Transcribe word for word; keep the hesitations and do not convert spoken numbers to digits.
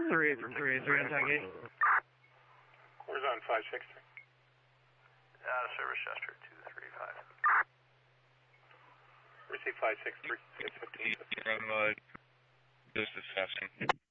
three eight three eight three on Tag eight. Where's on five six three? Out of service, Chester two three five. Receive five six three, six fifteen. From, uh, this is Session.